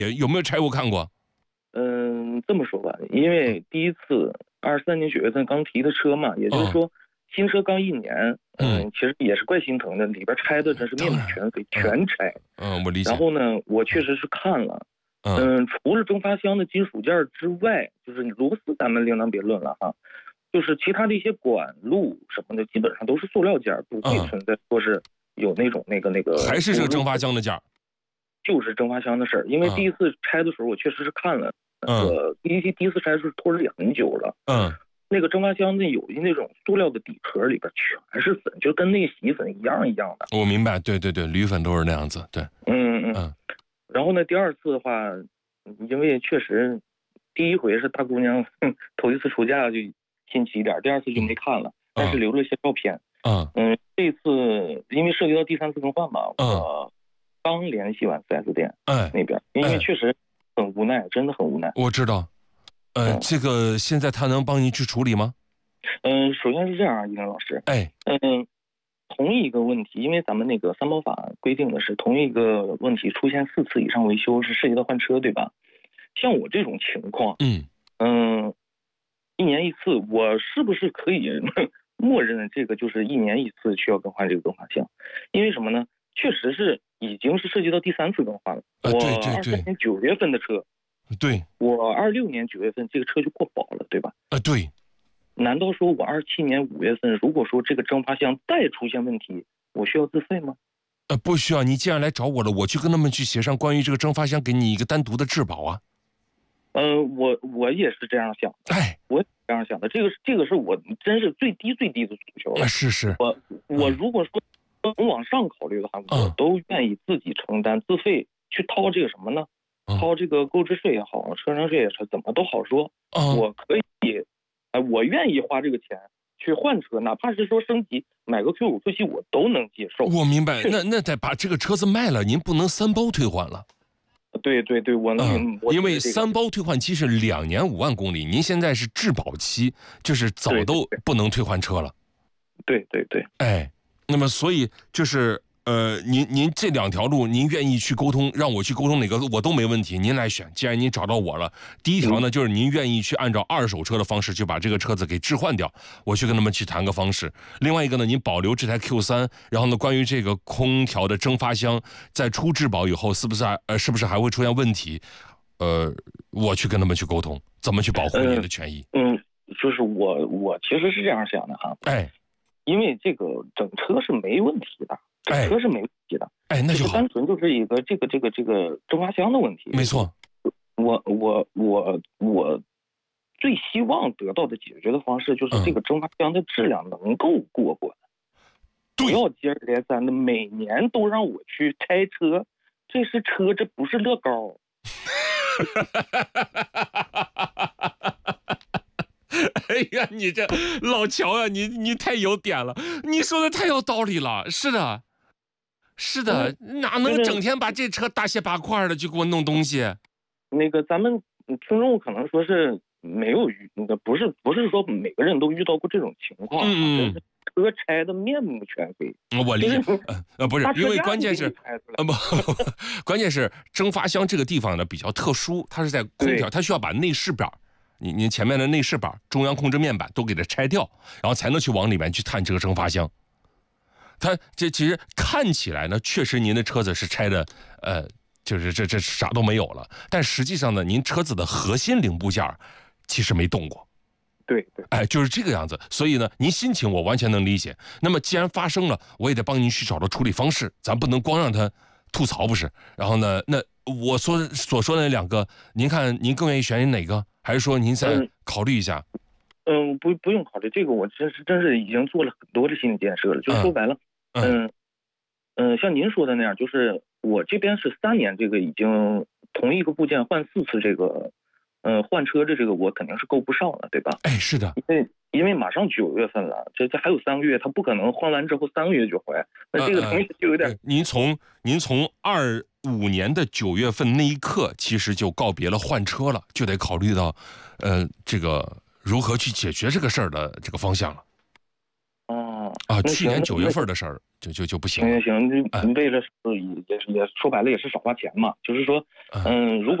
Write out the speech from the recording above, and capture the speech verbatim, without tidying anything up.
有没有拆过看过？ 嗯，这么说吧，因为第一次二三年九月份刚提的车嘛，也就是说、嗯、新车刚一年，嗯，嗯其实也是怪心疼的，里边拆的真是面目全非，全拆。 嗯，我理解。 然后呢，我确实是看了，嗯，嗯除了蒸发箱的金属件之外，就是螺丝咱们另当别论了哈，就是其他的一些管路什么的，基本上都是塑料件，不会存在说是有那种那个那个。 还是这个蒸发箱的件。 就是蒸发箱的事儿，因为第一次拆的时候，我确实是看了，那个第一第一次拆是拖了也很久了，嗯，那个蒸发箱那有那种塑料的底壳，里边全是粉，就跟那个洗衣粉一样一样的。 我明白，对对对，铝粉都是那样子，对， 嗯嗯嗯。然后呢，第二次的话，因为确实第一回是大姑娘头一次出嫁就新奇一点，第二次就没看了，嗯、但是留了一些照片。嗯嗯，这次因为涉及到第三次更换嘛，我。嗯刚联系完 四 S 店，哎，那边，因为确实很无奈，真的很无奈。 我知道，呃，嗯、这个现在他能帮你去处理吗？ 嗯，首先是这样啊，依林老师，哎，嗯，同一个问题，因为咱们那个三包法规定的是同一个问题出现四次以上维修是涉及到换车，对吧？像我这种情况，嗯嗯，一年一次，我是不是可以默认这个就是一年一次需要更换这个更换箱？因为什么呢？确实是已经是涉及到第三次更换了。 啊、对对对， 我二三年九月份的车， 对， 我二六年九月份这个车就过保了，对吧？ 啊，对。 难道说我二七年五月份，如果说这个蒸发箱再出现问题，我需要自费吗？ 呃，不需要。你既然来找我了，我去跟他们去协商关于这个蒸发箱，给你一个单独的质保啊。 呃，我我也是这样想的，哎，我也这样想的。这个这个是我真是最低最低的诉求了。 啊、是是。 我我如果说。从往上考虑的话，我都愿意自己承担自费去掏这个什么呢？掏这个购置税也好，车船税也是怎么都好说。我可以，哎，我愿意花这个钱去换车，哪怕是说升级买个 Q 五 Q 七，我都能接受。 我明白，那那得把这个车子卖了，您不能三包退换了。 对对对，我能明白。 嗯、因为三包退换期是两年五万公里，您现在是质保期，就是早都不能退换车了。 对对对， 哎。那么，所以就是呃，您您这两条路，您愿意去沟通，让我去沟通哪个我都没问题，您来选。既然您找到我了，第一条呢，就是您愿意去按照二手车的方式去把这个车子给置换掉，我去跟他们去谈个方式。另外一个呢，您保留这台 Q 三，然后呢，关于这个空调的蒸发箱，在出质保以后，是不是还呃是不是还会出现问题？呃，我去跟他们去沟通，怎么去保护您的权益？ 嗯，嗯就是我我其实是这样想的哈，哎。因为这个整车是没问题的，整车是没问题的， 哎，那就好， 单纯就是一个这个这个这个蒸发箱的问题。 没错， 我我我我最希望得到的解决的方式就是这个蒸发箱的质量能够过关，不要接二连三的每年都让我去开车，这是车，这不是乐高。 哎呀，你这老乔啊，你你太有点了，你说的太有道理了。是的，是的，嗯、哪能整天把这车大卸八块的就给我弄东西？ 那个咱们听众可能说是没有遇，那个不是不是说每个人都遇到过这种情况，嗯，车拆的面目全非。 我理解，呃呃不是，因为关键是呃不，关键是蒸发箱这个地方呢比较特殊，它是在空调，它需要把内饰板。你你前面的内饰板、中央控制面板都给它拆掉，然后才能去往里面去探这个蒸发箱。它这其实看起来呢，确实您的车子是拆的，呃，就是这这啥都没有了。但实际上呢，您车子的核心零部件其实没动过。 对对， 哎，就是这个样子。所以呢，您心情我完全能理解。那么既然发生了，我也得帮您去找到处理方式，咱不能光让他吐槽不是？然后呢，那我说所说的那两个，您看您更愿意选哪个？还是说您再考虑一下？ 嗯，嗯不不用考虑这个，我真是真是已经做了很多的心理建设了。就说白了，嗯嗯、呃，像您说的那样，就是我这边是三年，这个已经同一个部件换四次，这个呃换车的这个我肯定是够不上了，对吧？ 哎，是的， 因为因为马上九月份了，这这还有三个月，它不可能换完之后三个月就坏，那这个东西就有点。呃呃、 您从您从二。五年的九月份那一刻，其实就告别了换车了，就得考虑到，呃，这个如何去解决这个事儿的这个方向了。 哦， 啊，去年九月份的事儿， 就就就不行。 行行，为了也也也说白了也是少花钱嘛，就是说，嗯，如果。